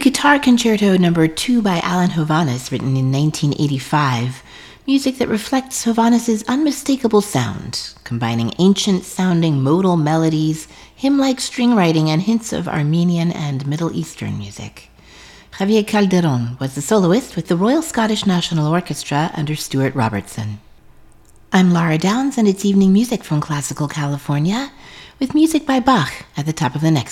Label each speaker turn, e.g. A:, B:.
A: Guitar Concerto No. 2 by Alan Hovhaness, written in 1985, music that reflects Hovhaness' unmistakable sound, combining ancient-sounding modal melodies, hymn-like string writing, and hints of Armenian and Middle Eastern music. Javier Calderón was the soloist with the Royal Scottish National Orchestra under Stuart Robertson. I'm Laura Downs, and it's evening music from Classical California, with music by Bach at the top of the next